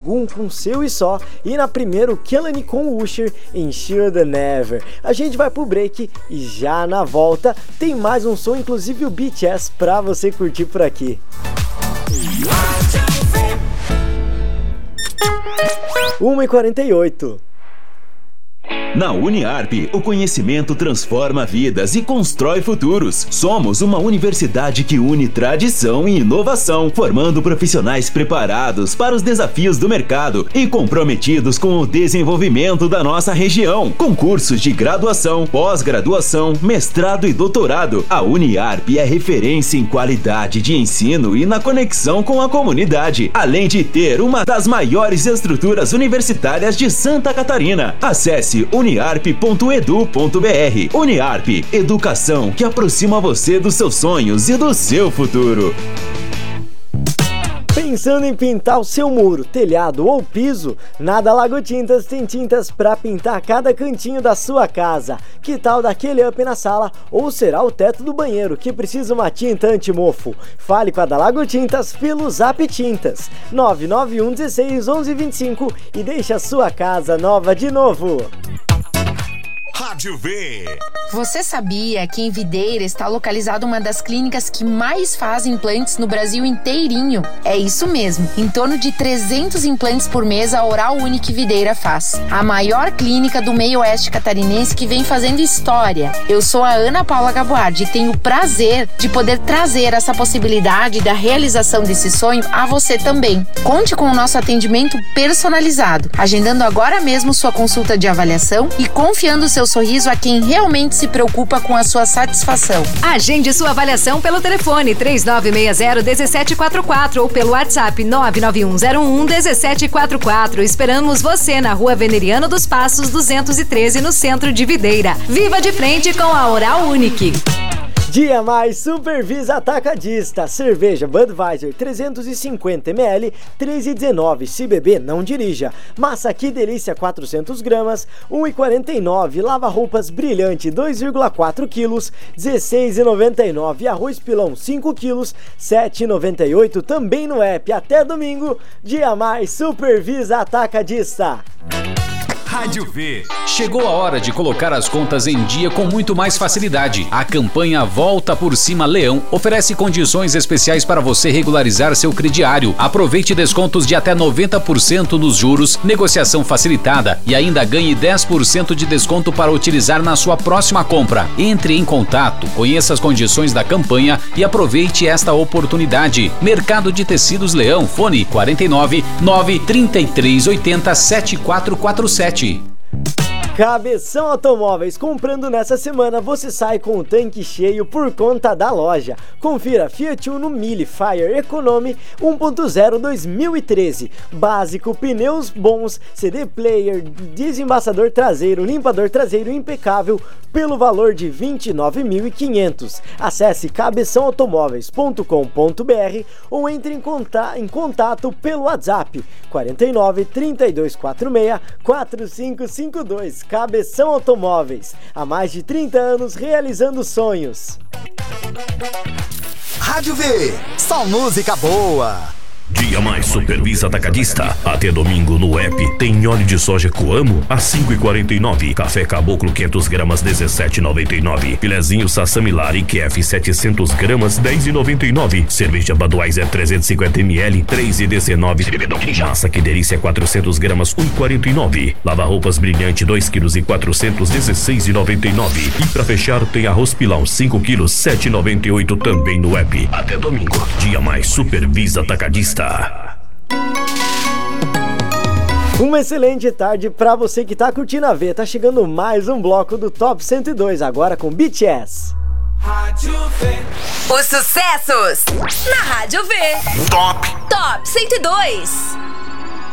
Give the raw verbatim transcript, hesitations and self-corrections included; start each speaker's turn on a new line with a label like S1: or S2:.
S1: Shogun com Seu e Só, e na primeira o Kelani com Usher em Shoulda Never. A gente vai pro break e já na volta tem mais um som, inclusive o B T S, pra você curtir por aqui. uma e quarenta e oito.
S2: Na Uniarp, o conhecimento transforma vidas e constrói futuros. Somos uma universidade que une tradição e inovação, formando profissionais preparados para os desafios do mercado e comprometidos com o desenvolvimento da nossa região. Com cursos de graduação, pós-graduação, mestrado e doutorado, a Uniarp é referência em qualidade de ensino e na conexão com a comunidade, além de ter uma das maiores estruturas universitárias de Santa Catarina. Acesse uniarp ponto edu ponto br. Uniarp, educação que aproxima você dos seus sonhos e do seu futuro.
S1: Pensando em pintar o seu muro, telhado ou piso? Nada Lago Tintas tem tintas para pintar cada cantinho da sua casa. Que tal daquele up na sala? Ou será o teto do banheiro que precisa uma tinta anti-mofo? Fale com a da Lago Tintas pelo Zap Tintas nove nove um um seis um um dois cinco e deixe a sua casa nova de novo.
S3: Rádio V.
S4: Você sabia que em Videira está localizada uma das clínicas que mais fazem implantes no Brasil inteirinho? É isso mesmo, em torno de trezentos implantes por mês a Oral Unique Videira faz. A maior clínica do meio oeste catarinense que vem fazendo história. Eu sou a Ana Paula Gaboardi e tenho o prazer de poder trazer essa possibilidade da realização desse sonho a você também. Conte com o nosso atendimento personalizado, agendando agora mesmo sua consulta de avaliação e confiando seu sorriso a quem realmente se preocupa com a sua satisfação.
S5: Agende sua avaliação pelo telefone três nove seis zero um sete quatro quatro ou pelo WhatsApp nove nove um zero um um sete quatro quatro. Esperamos você na Rua Veneriano dos Passos duzentos e treze, no centro de Videira. Viva de frente com a Oral Unique.
S1: Dia Mais Supervisa Atacadista. Cerveja Budweiser trezentos e cinquenta mililitros, três reais e dezenove centavos. Se beber, não dirija. Massa Que Delícia quatrocentas gramas, um real e quarenta e nove centavos. Lava roupas Brilhante dois vírgula quatro quilos, dezesseis reais e noventa e nove centavos. Arroz Pilão cinco quilos, sete reais e noventa e oito centavos. Também no app. Até domingo. Dia Mais Supervisa Atacadista.
S3: Rádio V.
S6: Chegou a hora de colocar as contas em dia com muito mais facilidade. A campanha Volta por Cima Leão oferece condições especiais para você regularizar seu crediário. Aproveite descontos de até noventa por cento nos juros, negociação facilitada e ainda ganhe dez por cento de desconto para utilizar na sua próxima compra. Entre em contato, conheça as condições da campanha e aproveite esta oportunidade. Mercado de Tecidos Leão, fone quarenta e nove, nove trinta e três oitenta, setenta e quatro quarenta e sete.
S1: Cabeção Automóveis, comprando nessa semana você sai com o tanque cheio por conta da loja. Confira Fiat Uno Mille Fire Economy um ponto zero dois mil e treze, básico, pneus bons, C D player, desembaçador traseiro, limpador traseiro impecável pelo valor de vinte e nove mil e quinhentos. Acesse cabeção automóveis ponto com ponto br ou entre em, conta, em contato pelo WhatsApp quarenta e nove, trinta e dois quarenta e seis, quarenta e cinco cinquenta e dois. Cabeção Automóveis, há mais de trinta anos realizando sonhos.
S3: Rádio V, só música boa.
S7: Dia Mais Supervisa Atacadista. Até domingo no app tem óleo de soja Coamo a cinco reais e quarenta e nove centavos. Café Caboclo quinhentas gramas dezessete reais e noventa e nove centavos. Filezinho Sassamilar I Q F setecentas gramas dez reais e noventa e nove centavos. Cerveja Budweiser trezentos e cinquenta mililitros três reais e dezenove centavos. Massa Que Delícia quatrocentas gramas um real e quarenta e nove centavos. Lava roupas Brilhante dois quilos e quatrocentos dezesseis reais e noventa e nove centavos. E pra fechar tem arroz Pilão cinco quilos sete reais e noventa e oito centavos também no app. Até domingo. Dia Mais Supervisa Atacadista.
S1: Uma excelente tarde pra você que tá curtindo a V. Tá chegando mais um bloco do Top cento e dois, agora com B T S.
S3: Rádio V.
S5: Os sucessos na Rádio V.
S3: Top.
S5: Top cento e dois.